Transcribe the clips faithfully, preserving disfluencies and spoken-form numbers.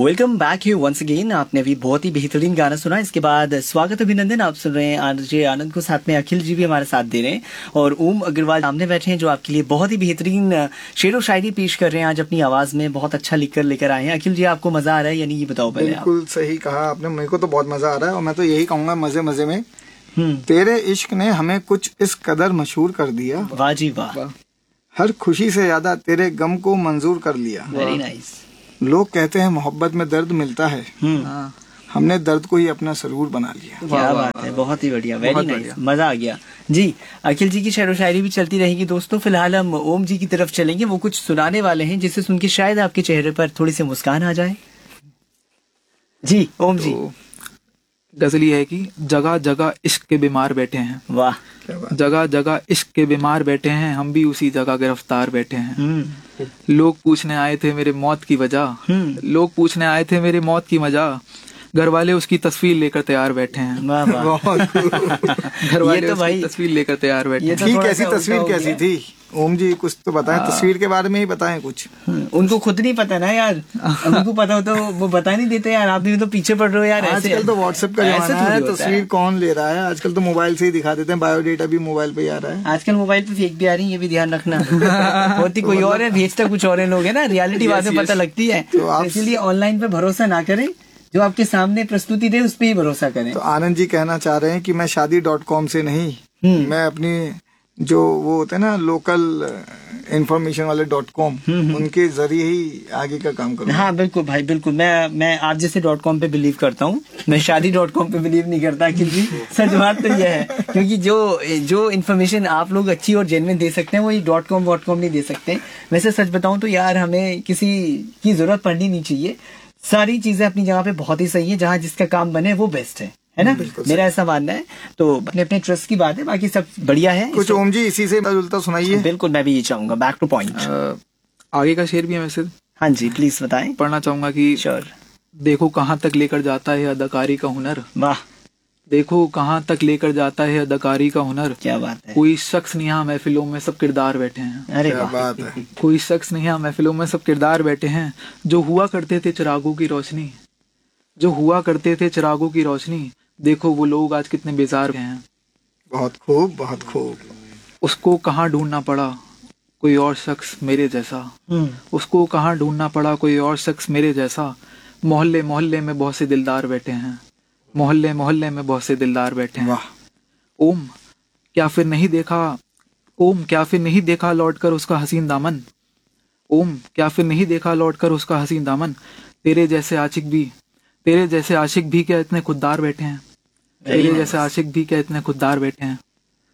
Welcome back you once again. आपने अभी बहुत ही बेहतरीन गाना सुना। इसके बाद स्वागत अभिनंदन आप सुन रहे हैं आरजे आनंद को, साथ में अखिल जी भी हमारे साथ दे रहे हैं और ओम अग्रवाल सामने बैठे हैं जो आपके लिए बहुत ही बेहतरीन शेर व शायरी पेश कर रहे हैं। आज अपनी आवाज में बहुत अच्छा लिख कर लेकर आए हैं। अखिल जी, आपको मजा आ रहा है यानी ये बताओ पहले। बिल्कुल सही कहा आपने, मेरे को तो बहुत मजा आ रहा है और मैं तो यही कहूंगा मजे मजे में तेरे इश्क ने हमें कुछ इस कदर मशहूर कर दिया, वाह जी वाह, हर खुशी से ज्यादा तेरे गम को मंजूर कर लिया। Very nice. लोग कहते हैं मोहब्बत में दर्द मिलता है, हमने दर्द को ही अपना सरूर बना लिया। क्या बात है, बहुत ही बढ़िया, वेरी नाइस, मजा आ गया जी। अखिल जी की शेर व शायरी भी चलती रहेगी दोस्तों। फिलहाल हम ओम जी की तरफ चलेंगे, वो कुछ सुनाने वाले हैं जिससे सुन के शायद आपके चेहरे पर थोड़ी सी मुस्कान आ जाए। जी ओम जी। तो गजल ये है कि जगह जगह इश्क के बीमार बैठे हैं, वाह, जगह जगह इश्क के बीमार बैठे हैं, हम भी उसी जगह गिरफ्तार बैठे हैं। लोग पूछने आए थे मेरे मौत की वजह, लोग पूछने आए थे मेरे मौत की वजह, घर वाले उसकी तस्वीर लेकर तैयार बैठे हैं। वाह वाह। घर वाले तो उसकी भाई तस्वीर लेकर तैयार बैठे हैं। ठीक, कैसी तस्वीर कैसी थी ओम जी, कुछ तो बताएं, तस्वीर के बारे में ही बताएं कुछ। उनको खुद नहीं पता ना यार, उनको पता हो तो वो बता नहीं देते यार। आप भी तो पीछे पड़ रहे हो यार। आजकल तो व्हाट्सएप का जमाना है, तस्वीर कौन ले रहा है आजकल, तो मोबाइल से ही दिखा देते हैं, बायोडेटा भी मोबाइल पे ही आ रहा है। आजकल मोबाइल पे फेक भी आ रही है, ये भी ध्यान रखना। होती कोई और है, भेजता कुछ और है लोग, है ना। रियलिटी बातें पता लगती है, तो इसीलिए ऑनलाइन पे भरोसा ना करें, जो आपके सामने प्रस्तुति दे उस पर ही भरोसा करें। तो आनंद जी कहना चाह रहे हैं कि मैं शादी डॉट कॉम से नहीं, मैं अपनी जो वो होते हैं ना लोकल इंफॉर्मेशन वाले डॉट कॉम, उनके जरिए ही आगे का काम करूँ। हाँ बिल्कुल भाई, बिल्कुल। मैं मैं आप जैसे डॉट कॉम पे बिलीव करता हूँ, मैं शादी डॉट कॉम पे बिलीव नहीं करता क्योंकि सच बात तो यह है, क्योंकि जो जो इन्फॉर्मेशन आप लोग अच्छी और जेन्युइन दे सकते हैं वो डॉट कॉम वॉट कॉम नहीं दे सकते। वैसे सच बताऊं तो यार हमें किसी की जरूरत पड़नी नहीं चाहिए। सारी चीजें अपनी जगह पे बहुत ही सही है, जहाँ जिसका काम बने वो बेस्ट है, है ना। मेरा ऐसा मानना है। तो अपने अपने ट्रस्ट की बात है, बाकी सब बढ़िया है। कुछ ओम जी इसी से मिलता सुनाइए। बिल्कुल, मैं भी ये चाहूंगा, बैक टू पॉइंट। आगे का शेर भी है वैसे। हाँ जी प्लीज बताएं। पढ़ना चाहूंगा कि श्योर। देखो कहाँ तक लेकर जाता है अदाकारी का हुनर, वाह, देखो कहाँ तक लेकर जाता है अदाकारी का हुनर, क्या बात है। कोई शख्स नहीं यहाँ महफिलों में सब किरदार बैठे हैं। अरे क्या वाह, बात है। कोई शख्स नहीं यहाँ महफिलों में सब किरदार बैठे हैं, जो हुआ करते थे चिरागों की रोशनी, जो हुआ करते थे चिरागों की रोशनी, देखो वो लोग आज कितने बेजार हैं। बहुत खूब, बहुत खूब। उसको कहाँ ढूंढना पड़ा कोई और शख्स मेरे जैसा, उसको कहाँ ढूंढना पड़ा कोई और शख्स मेरे जैसा, मोहल्ले मोहल्ले में बहुत से दिलदार बैठे हैं, मोहल्ले मोहल्ले में बहुत से दिलदार बैठे हैं। वाह। ओम क्या फिर नहीं देखा, ओम क्या फिर नहीं देखा लौट कर उसका हसीन दामन, ओम क्या फिर नहीं देखा लौट कर उसका हसीन दामन, तेरे जैसे आशिक भी, तेरे जैसे आशिक भी क्या इतने खुददार बैठे हैं, तेरे जैसे आशिक भी क्या इतने खुददार बैठे हैं।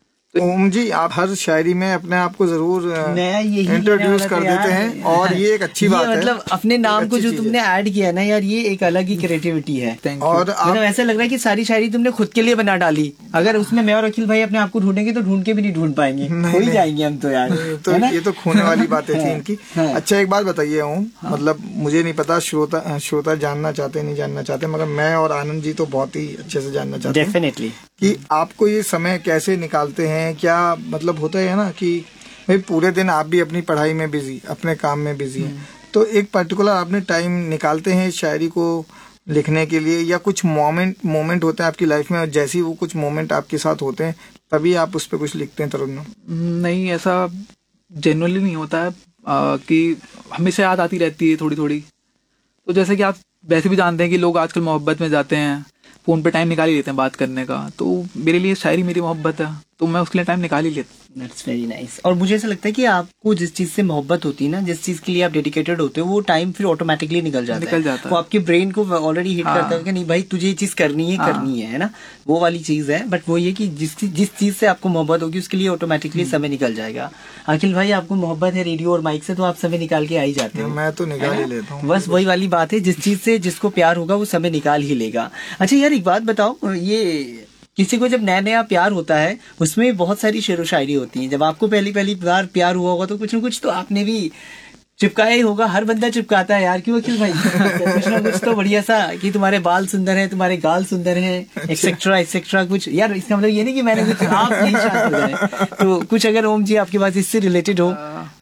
ओम जी आप हर शायरी में अपने आप को जरूर इंट्रोड्यूस कर देते हैं और ये एक अच्छी बात है। मतलब अपने नाम को जो तुमने ऐड किया ना यार, ये एक अलग ही क्रिएटिविटी है। और मतलब ऐसा लग रहा है कि सारी शायरी तुमने खुद के लिए बना डाली। अगर उसमें मैं और अखिल भाई अपने आप को ढूंढेंगे तो ढूंढ के भी नहीं ढूंढ पाएंगे, हो ही जाएंगे हम तो यार। तो ये तो खोने वाली बातें थी इनकी। अच्छा एक बात बताइए ओम, मतलब मुझे नहीं पता श्रोता श्रोता जानना चाहते नहीं जानना चाहते, मगर मैं और आनंद जी तो बहुत ही अच्छे से जानना चाहते हैं डेफिनेटली कि आपको ये समय कैसे निकालते हैं। क्या मतलब होता है ना कि भाई पूरे दिन आप भी अपनी पढ़ाई में बिजी, अपने काम में बिजी हैं, तो एक पर्टिकुलर आपने टाइम निकालते हैं इस शायरी को लिखने के लिए, या कुछ मोमेंट मोमेंट होते हैं आपकी लाइफ में और जैसे ही वो कुछ मोमेंट आपके साथ होते हैं तभी आप उस पर कुछ लिखते हैं तरन्नुम? नहीं, ऐसा जनरली नहीं होता है आ, कि हमेशा याद आती रहती है थोड़ी थोड़ी। तो जैसे कि आप वैसे भी जानते हैं कि लोग आजकल मोहब्बत में जाते हैं, फोन पे टाइम निकाल ही लेते हैं बात करने का, तो मेरे लिए शायरी मेरी मोहब्बत है, तो मैं उसके लिए टाइम निकाल ही लेता हूँ। That's very nice. और मुझे ऐसा लगता है कि आपको जिस चीज से मोहब्बत होती है ना, जिस चीज के लिए आप डेडिकेटेड होते हो, वो टाइम फिर ऑटोमेटिकली निकल जाता निकल है। जाता वो है। आपके ब्रेन को ऑलरेडी हिट करता है कि नहीं भाई तुझे ये चीज करनी है, हाँ। करनी है, है ना, वो वाली चीज है। बट वो ये कि जिस जिस चीज से आपको मोहब्बत होगी उसके लिए ऑटोमेटिकली समय निकल जाएगा। अखिल भाई आपको मोहब्बत है रेडियो और माइक से, तो आप समय निकाल के आ ही जाते हो। मैं तो निकाल ही लेता हूँ। बस वही वाली बात है, जिस चीज से जिसको प्यार होगा वो समय निकाल ही लेगा। अच्छा यार एक बात बताओ, ये किसी को जब नया नया प्यार होता है उसमें बहुत सारी शेर व शायरी होती है। जब आपको पहली पहली बार प्यार हुआ होगा तो कुछ न कुछ तो आपने भी चिपकाया ही होगा। हर बंदा चिपकाता है यार, क्यों अखिल भाई? कुछ ना कुछ तो बढ़िया सा कि तुम्हारे बाल सुंदर हैं, तुम्हारे गाल सुंदर हैं, एक्सेट्रा एक्सेट्रा कुछ। यार इसका मतलब ये नहीं कि मैंने कुछ आप नहीं शायद हो जाए, तो कुछ अगर ओम जी आपके पास इससे रिलेटेड हो,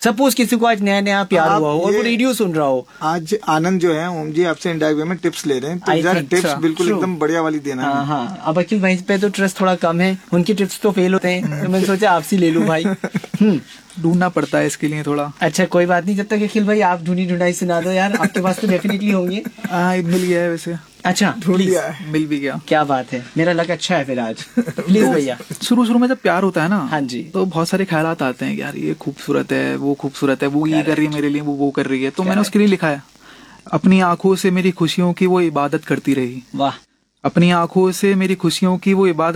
सपोज किसी को आज नया नया प्यार आप हुआ हो और वो ये- रेडियो सुन रहा हो। आज आनंद जो है ओम जी आपसे इंडायरेक्ट वे में टिप्स ले रहे हैं, तो I यार think टिप्स so. बिल्कुल True. एकदम बढ़िया वाली देना हाँ है। हाँ, अब अखिल भाई पे तो ट्रस्ट थोड़ा कम है, उनकी टिप्स तो फेल होते हैं, तो मैंने सोचा आपसे ले लूं भाई। हम्म, ढूंढना पड़ता है इसके लिए थोड़ा। अच्छा कोई बात नहीं, जब तक अखिल भाई आप ढूंढी ढूंढाई सुना दो यार, आपके पास तो डेफिनेटली होंगे। हाँ, मिल गया है वैसे, अच्छा ढूंढ please, लिया है। मिल भी गया। क्या बात है, मेरा लक अच्छा है फिर आज। प्लीज भैया। शुरू शुरू में जब प्यार होता है ना, हाँ जी। तो बहुत सारे ख्यालात आते हैं कि यार ये खूबसूरत है, वो खूबसूरत है, वो ये कर रही है मेरे लिए, वो वो कर रही है, तो मैंने उसके लिए लिखा है, अपनी आंखों से मेरी खुशियों की वो इबादत करती रही। वाह। अपनी आंखों से मेरी खुशियों की वो इबादत